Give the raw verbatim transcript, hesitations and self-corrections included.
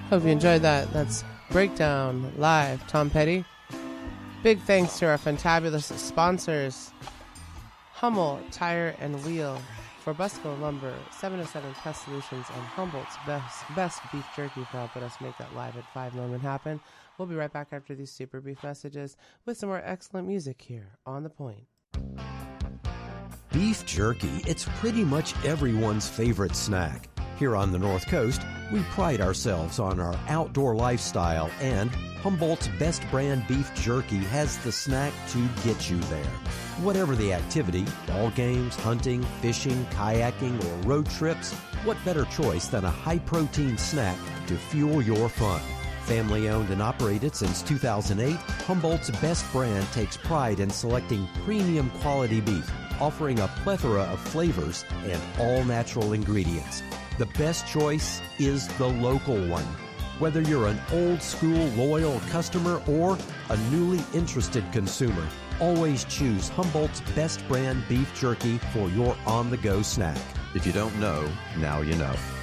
Hope you enjoyed that. That's Breakdown Live, Tom Petty. Big thanks to our fantabulous sponsors, Hummel Tire and Wheel, for Busco Lumber, seven oh seven Pest Solutions, and Humboldt's Best Best Beef Jerky for helping us make that Live at five moment happen. We'll be right back after these super brief messages with some more excellent music here on The Point. Beef jerky, it's pretty much everyone's favorite snack. Here on the North Coast, we pride ourselves on our outdoor lifestyle, and Humboldt's Best Brand Beef Jerky has the snack to get you there. Whatever the activity, ball games, hunting, fishing, kayaking, or road trips, what better choice than a high-protein snack to fuel your fun? Family-owned and operated since two thousand eight, Humboldt's Best Brand takes pride in selecting premium quality beef, offering a plethora of flavors and all-natural ingredients. The best choice is the local one. Whether you're an old-school loyal customer or a newly interested consumer, always choose Humboldt's Best Brand Beef Jerky for your on-the-go snack. If you don't know, now you know.